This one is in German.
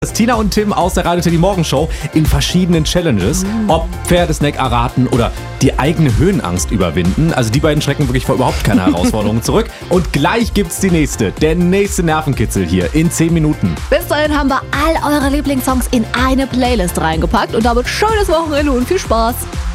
Tina und Tim aus der Radio Teddy Morgenshow in verschiedenen Challenges. Ob Pferdesnack erraten oder die eigene Höhenangst überwinden. Also die beiden schrecken wirklich vor überhaupt keine Herausforderungen zurück. Und gleich gibt's die nächste, der nächste Nervenkitzel hier in 10 Minuten. Bis dahin haben wir all eure Lieblingssongs in eine Playlist reingepackt und damit schönes Wochenende und viel Spaß.